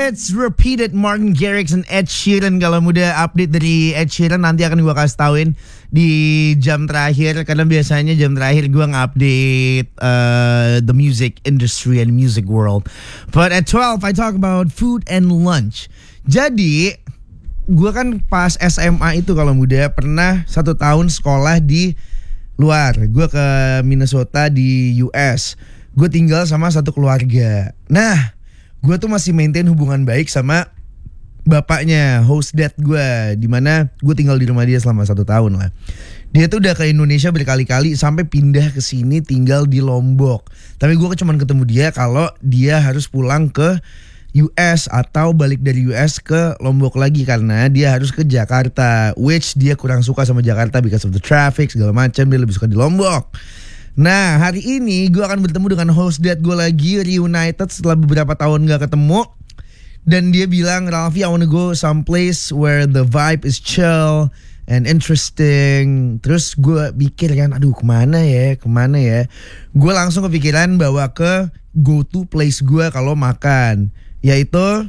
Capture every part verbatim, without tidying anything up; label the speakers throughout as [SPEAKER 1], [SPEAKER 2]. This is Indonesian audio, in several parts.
[SPEAKER 1] Hits repeated Martin Garrix and Ed Sheeran. Kalau muda update dari Ed Sheeran nanti akan gue kasih tauin di jam terakhir, karena biasanya jam terakhir gue nge-update uh, the music industry and music world. But at twelve I talk about food and lunch. Jadi gue kan pas S M A itu kalau muda pernah satu tahun sekolah di luar. Gue ke Minnesota di U S. Gue tinggal sama satu keluarga. Nah, gue tuh masih maintain hubungan baik sama bapaknya, host dad gue, dimana gue tinggal di rumah dia selama satu tahun lah. Dia tuh udah ke Indonesia berkali-kali sampai pindah ke sini tinggal di Lombok. Tapi gue cuma ketemu dia kalau dia harus pulang ke U S atau balik dari U S ke Lombok lagi karena dia harus ke Jakarta, which dia kurang suka sama Jakarta because of the traffic segala macam, dia lebih suka di Lombok. Nah, hari ini gue akan bertemu dengan host dad gue lagi, reunited setelah beberapa tahun gak ketemu. Dan dia bilang, Ralfi, I wanna go someplace where the vibe is chill and interesting. Terus gue pikir kan, aduh kemana ya, kemana ya. Gue langsung kepikiran bawa ke go to place gue kalau makan, yaitu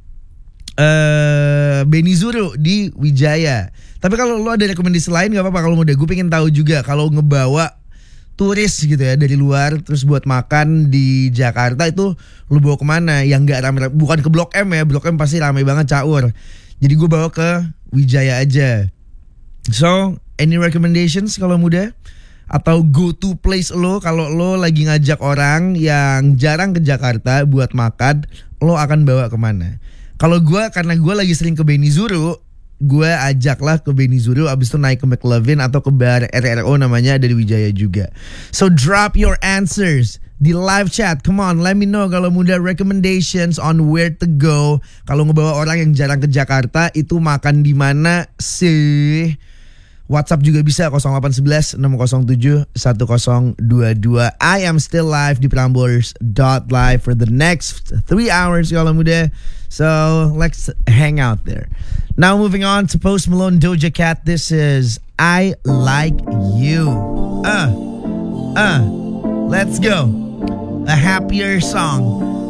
[SPEAKER 1] uh, Benizuru di Wijaya. Tapi kalau lo ada rekomendasi lain gak apa-apa. Kalau mau deh, gue pengen tahu juga kalau ngebawa turis gitu ya dari luar terus buat makan di Jakarta itu lu bawa kemana yang gak rame, bukan ke Blok M ya, Blok M pasti ramai banget caur. Jadi gue bawa ke Wijaya aja. So any recommendations kalau muda? Atau go to place lo kalau lo lagi ngajak orang yang jarang ke Jakarta buat makan, lo akan bawa kemana? Kalau gue, karena gue lagi sering ke Benizuru, gue ajaklah ke Benizuru, abis itu naik ke McLovin atau ke bar R R O namanya, ada di Wijaya juga. So drop your answers di live chat. Come on, let me know kalau muda recommendations on where to go. Kalau ngebawa orang yang jarang ke Jakarta itu makan di mana sih? WhatsApp juga bisa nol delapan satu satu enam nol tujuh satu nol dua dua. I am still live di prambors dot live for the next three hours kalau muda. So let's hang out there. Now moving on to Post Malone, Doja Cat. This is I Like You. Uh, uh, let's go. A happier song.